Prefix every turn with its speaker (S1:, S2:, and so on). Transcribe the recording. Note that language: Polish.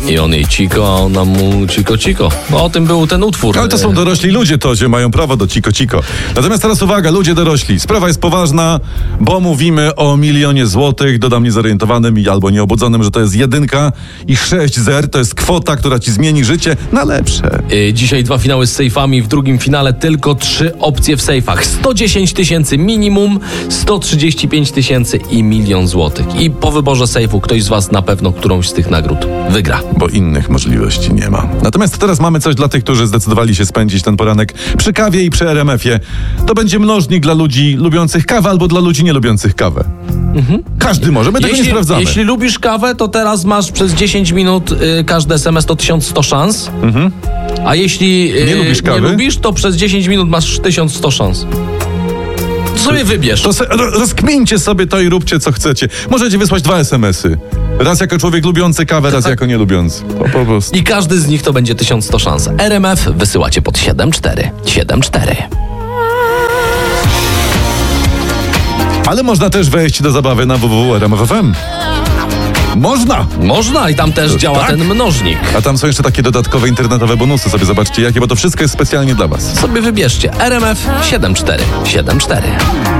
S1: I on jej ciko, a ona mu ciko. No o tym był ten utwór.
S2: Ale to są dorośli ludzie, to że mają prawo do ciko. Natomiast teraz uwaga, ludzie dorośli. Sprawa jest poważna, bo mówimy o 1 000 000 złotych. Dodam niezorientowanym albo nieobudzonym, że to jest 1 i 6 zer. To jest kwota, która ci zmieni życie na lepsze.
S1: Dzisiaj 2 finały z sejfami. W drugim finale tylko 3 opcje w sejfach. 110 000 minimum, 135 000 i 1 000 000 złotych. I po wyborze sejfu ktoś z was na pewno którąś z tych nagród wygra.
S2: Bo innych możliwości nie ma. Natomiast teraz mamy coś dla tych, którzy zdecydowali się spędzić ten poranek przy kawie i przy RMF-ie. To będzie mnożnik dla ludzi lubiących kawę albo dla ludzi nie lubiących kawę. Każdy może, my tego nie sprawdzamy.
S1: Jeśli lubisz kawę, to teraz masz przez 10 minut każdy SMS to 1100 szans. A jeśli nie lubisz, to przez 10 minut masz 1100 szans. To sobie wybierz.
S2: To rozkmińcie sobie to i róbcie co chcecie. Możecie wysłać 2 SMS-y. Raz jako człowiek lubiący kawę, raz jako nielubiący. Po prostu.
S1: I każdy z nich to będzie 1100 szans. RMF wysyłacie pod 7474.
S2: Ale można też wejść do zabawy na www.rmf.fm. Można
S1: I tam też działa
S2: tak?
S1: ten mnożnik.
S2: A tam są jeszcze takie dodatkowe internetowe bonusy. Sobie zobaczcie jakie, bo to wszystko jest specjalnie dla was.
S1: Sobie wybierzcie RMF 7474.